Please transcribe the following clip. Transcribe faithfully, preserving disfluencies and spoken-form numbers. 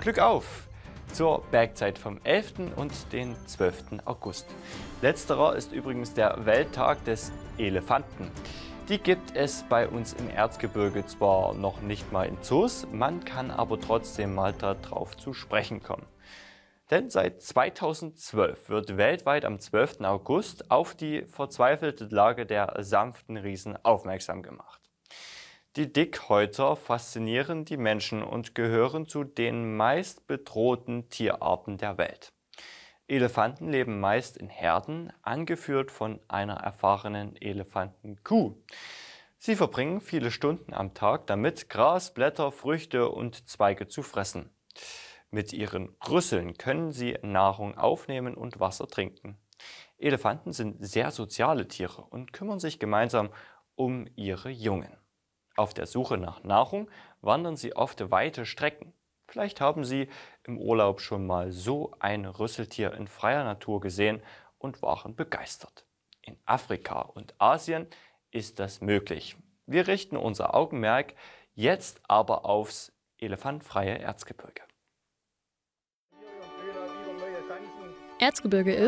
Glück auf zur Bergzeit vom elften und den zwölften August. Letzterer ist übrigens der Welttag des Elefanten. Die gibt es bei uns im Erzgebirge zwar noch nicht mal in Zoos, man kann aber trotzdem mal darauf zu sprechen kommen. Denn seit zweitausendzwölf wird weltweit am zwölften August auf die verzweifelte Lage der sanften Riesen aufmerksam gemacht. Die Dickhäuter faszinieren die Menschen und gehören zu den meist bedrohten Tierarten der Welt. Elefanten leben meist in Herden, angeführt von einer erfahrenen Elefantenkuh. Sie verbringen viele Stunden am Tag damit, Gras, Blätter, Früchte und Zweige zu fressen. Mit ihren Rüsseln können sie Nahrung aufnehmen und Wasser trinken. Elefanten sind sehr soziale Tiere und kümmern sich gemeinsam um ihre Jungen. Auf der Suche nach Nahrung wandern sie oft weite Strecken. Vielleicht haben Sie im Urlaub schon mal so ein Rüsseltier in freier Natur gesehen und waren begeistert. In Afrika und Asien ist das möglich. Wir richten unser Augenmerk jetzt aber aufs elefantfreie Erzgebirge. Erzgebirge ist